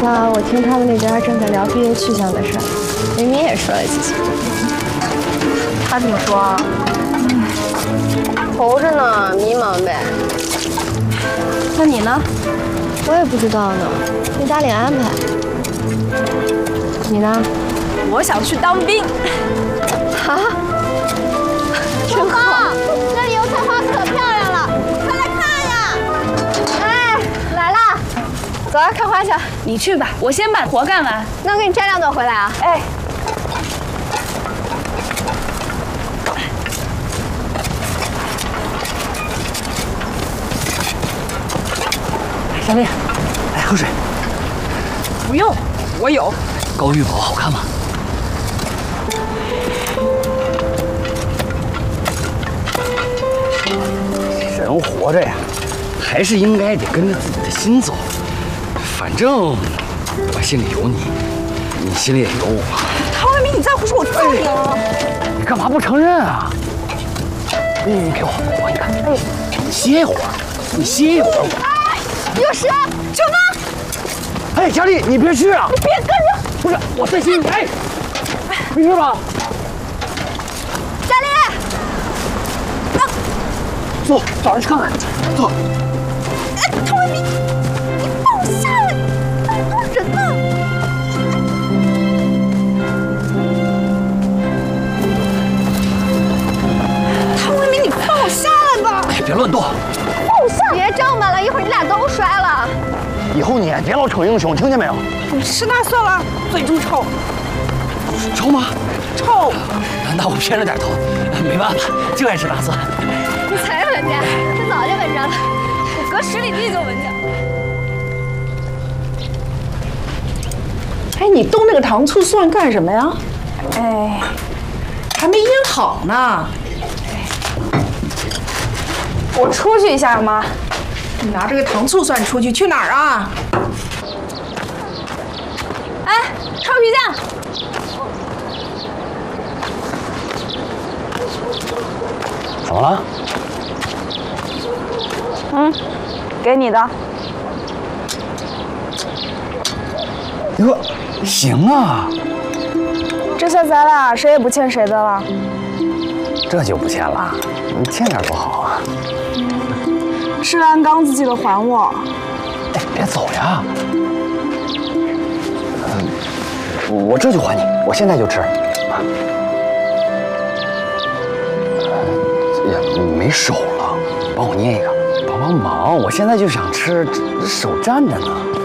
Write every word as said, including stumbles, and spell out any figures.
早我听他们那边正在聊毕业去向的事儿，明明也说了几句。 他怎么说啊？ 愁着呢，迷茫呗。 那你呢？ 我也不知道呢，没打脸安排。你呢？ 我想去当兵。 啊？真好！那里油菜花可漂亮了，快来看呀！哎，来啦！走啊，看花去。 你去吧，我先把活干完。 那我给你摘两朵回来啊。 哎。 夏丽，来喝水。 不用，我有。 高玉宝好看吗？人活着呀，还是应该得跟着自己的心走。反正我心里有你，你心里也有我。 唐文明，你再胡说，我揍你了！ 你干嘛不承认啊？你给我，我你看，哎，你歇一会儿，你歇一会儿。 哎，有事！九哥！ 哎，佳丽，你别去啊！ 你别跟着！ 不是，我担心你。哎，没事吧？ 佳丽， 啊，走，找人去看看。走。 哎，唐文明，你放我下来！那么多人呢。 唐文明，你放我下来吧！ 哎，别乱动。 放我下！别这么了，一会儿你俩都摔了。 以后你别老逞英雄，听见没有？ 你吃大蒜了，嘴这么臭。 臭吗？ 臭。 那我偏着点头，没办法，就爱吃大蒜。 你才闻见，这早就闻着了， 我隔十里地就闻见。 哎，你动那个糖醋蒜干什么呀？哎，还没腌好呢。 我出去一下，妈。 你拿这个糖醋蒜出去，去哪儿啊？ 哎，臭皮匠。 怎么了？ 嗯，给你的。 哟，行啊。 这下咱俩谁也不欠谁的了。 这就不欠了，你欠点多好啊。 吃完刚子记得还我。 哎，别走呀。嗯，我这就还你，我现在就吃。啊。也没手了，帮我捏一个，帮帮忙，我现在就想吃，手站着呢。